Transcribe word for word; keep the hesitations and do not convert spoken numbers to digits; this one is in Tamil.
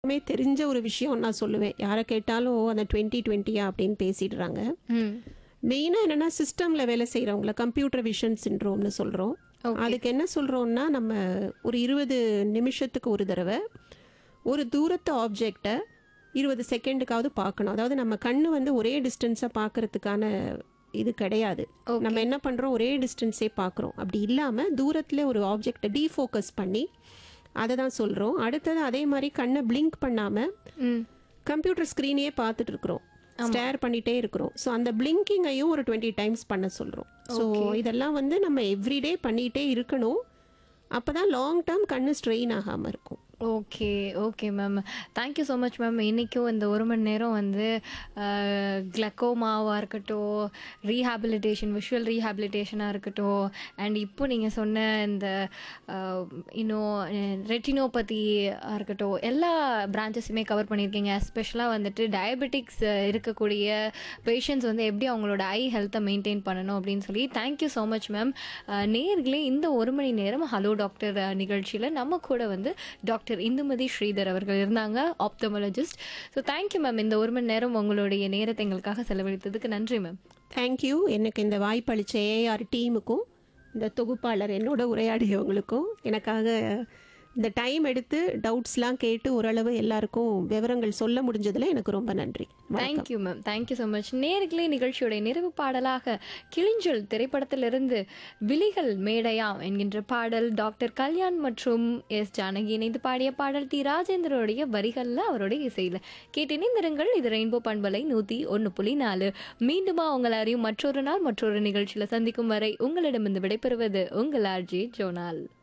மே தெரிஞ்ச ஒரு விஷயம் நான் சொல்லுவேன். யாரை கேட்டாலும் அந்த டுவெண்ட்டி டுவெண்ட்டியா அப்படின்னு பேசிடுறாங்க. ம். மெயினாக என்னென்னா சிஸ்டமில் வேலை செய்கிறவங்கள கம்ப்யூட்டர் விஷன் சின்ட்ரோம்னு சொல்கிறோம். ஓகே. அதுக்கு என்ன சொல்கிறோம்னா, நம்ம ஒரு இருபது நிமிஷத்துக்கு ஒரு தடவை ஒரு தூரத்து ஆப்ஜெக்டை இருபது செகண்டுக்காவது பார்க்கணும். அதாவது நம்ம கண்ணு வந்து ஒரே டிஸ்டன்ஸாக பார்க்கறதுக்கான இது கிடையாது. ஓகே. நம்ம என்ன பண்ணுறோம், ஒரே டிஸ்டன்ஸே பார்க்குறோம். அப்படி இல்லாமல் தூரத்தில் ஒரு ஆப்ஜெக்டை டீஃபோக்கஸ் பண்ணி அதை தான் சொல்கிறோம். அடுத்தது அதே மாதிரி கண்ணை பிளிங்க் பண்ணாமல் ம். கம்ப்யூட்டர் ஸ்க்ரீனையே பார்த்துட்டு இருக்கிறோம், ஸ்டேர் பண்ணிகிட்டே இருக்கிறோம். ஸோ அந்த பிளிங்கிங்கையும் ஒரு டுவெண்ட்டி டைம்ஸ் பண்ண சொல்கிறோம். ஸோ இதெல்லாம் வந்து நம்ம எவ்ரிடே பண்ணிகிட்டே இருக்கணும். அப்போ தான் லாங் டேர்ம் கண்ணு ஸ்ட்ரெயின் ஆகாமல் இருக்கும். Okay okay ma'am. Thank you so much ma'am. இன்றைக்கும் இந்த ஒரு மணி நேரம் வந்து கிளக்கோமாவாக இருக்கட்டும், ரீஹாபிலிட்டேஷன், விஷுவல் ரீஹாபிலிட்டேஷனாக இருக்கட்டும், அண்ட் இப்போ நீங்கள் சொன்ன இந்த இன்னும் ரெட்டினோபதியாக இருக்கட்டும், எல்லா பிரான்ச்சஸுமே கவர் பண்ணியிருக்கீங்க. எஸ்பெஷலாக வந்துட்டு டயபெட்டிக்ஸ் இருக்கக்கூடிய பேஷண்ட்ஸ் வந்து எப்படி அவங்களோட ஐ ஹெல்த்தை மெயின்டைன் பண்ணணும் அப்படின்னு சொல்லி தேங்க்யூ ஸோ மச் மேம். நேர்களே, இந்த ஒரு மணி நேரம் ஹலோ டாக்டர் நிகழ்ச்சியில் நம்ம கூட வந்து டாக்டர் இந்துமதி ஸ்ரீதர் அவர்கள் இருந்தாங்க, ஆப்தமாலஜிஸ்ட். So thank you ma'am. இந்த ஒரு மணி நேரம் உங்களுடைய நேரத்தை எங்களுக்காக செலவழித்ததுக்கு நன்றி மேம். தேங்க்யூ. எனக்கு இந்த வாய்ப்பளித்த ஏஆர் டீமுக்கும் இந்த தொகுப்பாளர் என்னோட உரையாடியவங்களுக்கும் எனக்காக இந்த டைம் எடுத்து டவுட்ஸ்லாம் கேட்டு ஓரளவு எல்லாருக்கும் விவரங்கள் சொல்ல முடிஞ்சதில் எனக்கு ரொம்ப நன்றி. Thank you ma'am. Thank you so much. நேர்களே, நிகழ்ச்சியோட நிறைவு பாடலாக கிளிஞ்சல் திரைப்படத்திலிருந்து விழிகள் மேடையாம் என்கின்ற பாடல் டாக்டர் கல்யாண் மற்றும் எஸ் ஜானகி இணைந்து பாடிய பாடல் டி ராஜேந்திரோடைய வரிகளில் அவருடைய இசையில் கேட்டு இணைந்திருங்கள். இது ரெயின்போ பண்பலை நூற்றி ஒன்று புள்ளி நாலு. மீண்டுமா உங்கள் அறியும் மற்றொரு நாள் மற்றொரு நிகழ்ச்சியில் சந்திக்கும் வரை உங்களிடமிருந்து விடைபெறுவது உங்கள் ஆர்ஜே ஜோனால்.